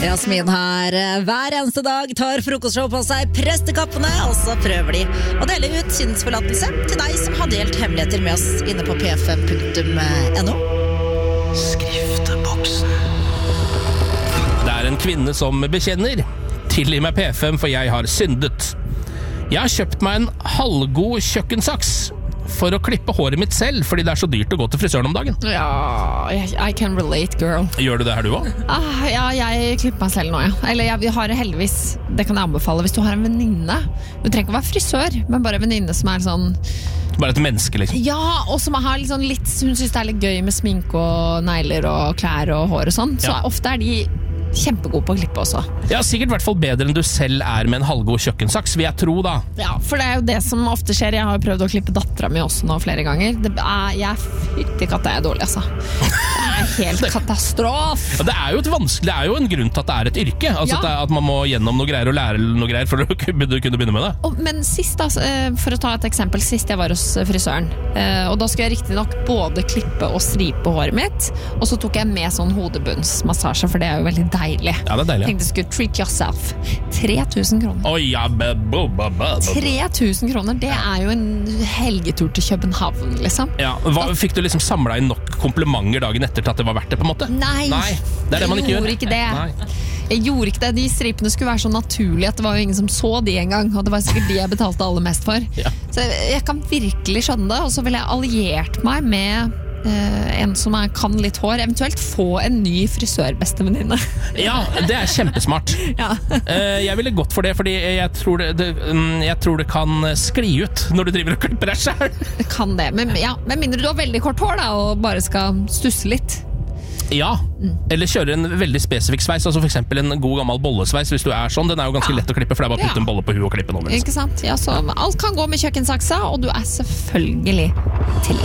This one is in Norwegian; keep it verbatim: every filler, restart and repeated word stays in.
Jasmin her hver eneste dag tar frokostshow på seg prestekappene, og så prøver de å dele ut synsforlatelse til deg som har delt hemmeligheter med oss inne på p f m punktum n o. Skrifteboksen. Det er en kvinne som bekjenner. Tilgi meg P F M, for jeg har syndet. Jeg har kjøpt meg en halvgod kjøkkensaks for å klippe håret mitt selv, fordi det er så dyrt å gå til frisøren om dagen. Ja, I can relate, girl. Gjør du det her du også? Ah, ja, jeg klipper meg selv nå, ja. Eller jeg har heldigvis, det kan jeg anbefale, hvis du har en venninne. Du trenger ikke å være frisør, men bare en venninne som er sånn... Bare et menneske, liksom. Ja, og som har litt sånn litt, hun synes det er litt gøy med sminke og negler og klær og hår og sånn. Så Ja. ofte er de kjempegode på å klippe også. Ja, sikkert i hvert fall bedre enn du selv er med en halvgod kjøkkensaks, vil jeg tro da. Ja, for det er jo det som ofte skjer. Jeg har jo prøvd å klippe datteren min også nå flere ganger. Det er, jeg fytter ikke at det er dårlig, altså. Det er helt katastrof. Ja, det er jo et vanskelig, det er jo en grunn til at det er et yrke. Altså Ja. at, det er, at man må gjennom noe greier og lære noe greier for å kunne begynne med det. Og, men sist, da, for å ta et eksempel, sist jeg var hos frisøren, eh, og da skulle jeg riktig nok både klippe og stripe håret mitt, og så tok jeg med sånn hodebunnsmassasje, for det er jo veldig deilig. Ja, det er deilig. Tenkte jeg skulle treat yourself. tre tusen kroner. Oi, ja, b- b- b- b- tre tusen kroner, det er jo en helgetur til København, liksom. Ja, hva, fikk du liksom samlet inn nok komplimenter dagen etter til at det var verdt det, på en måte? Nei, Nei, det er det man ikke jeg gjør. gjorde ikke det. Nei. Jeg gjorde ikke det. De stripene skulle være så naturlige at det var jo ingen som så de en gang, og det var sikkert de jeg betalte aller mest for. Ja. Så jeg kan virkelig skjønne det, og så ville jeg alliert meg med eh, en som er, kan litt hår, eventuelt få en ny frisørbestevenninne. Ja, det er kjempesmart. Ja. Eh, Jeg ville gått for det, fordi jeg tror det, det, mm, jeg tror det kan skli ut når du driver og klipper deg selv. Det kan det, men ja, med mindre du har veldig kort hår da, og bare skal stusse litt. Ja, eller kjøre en veldig spesifikk sveis, altså for eksempel en god gammel bollesveis, hvis du er sånn. Den er jo ganske Ja. lett å klippe, for det er bare å putte Ja. en bolle på huet og klippe den over. Ikke sant? Ja, så alt kan gå med kjøkkensaksa, og du er selvfølgelig til